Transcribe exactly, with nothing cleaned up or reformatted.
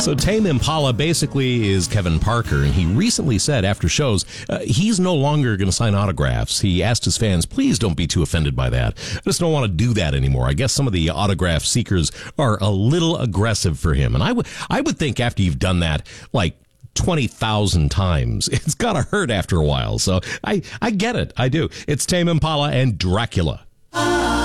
So Tame Impala basically is Kevin Parker, and he recently said after shows uh, he's no longer going to sign autographs. He asked his fans, please don't be too offended by that. I just don't want to do that anymore. I guess some of the autograph seekers are a little aggressive for him. And I would I would think after you've done that, like, twenty thousand times, it's got to hurt after a while. So I, I get it. I do. It's Tame Impala and Dracula.